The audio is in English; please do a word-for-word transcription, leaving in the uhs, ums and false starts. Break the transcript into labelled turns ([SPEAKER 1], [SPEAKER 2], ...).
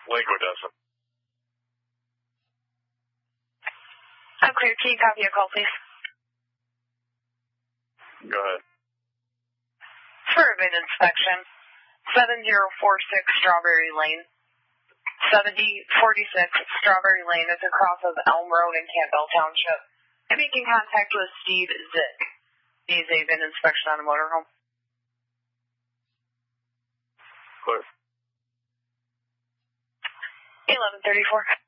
[SPEAKER 1] Lakewood doesn't.
[SPEAKER 2] I'm clear. Can you copy a call, please?
[SPEAKER 1] Go ahead.
[SPEAKER 2] For a VIN inspection, seven zero four six Strawberry Lane. seventy forty-six Strawberry Lane. It's across of Elm Road in Campbell Township. I'm making contact with Steve Zick. He's a VIN inspection on a motorhome.
[SPEAKER 1] Clear.
[SPEAKER 2] eleven thirty-four.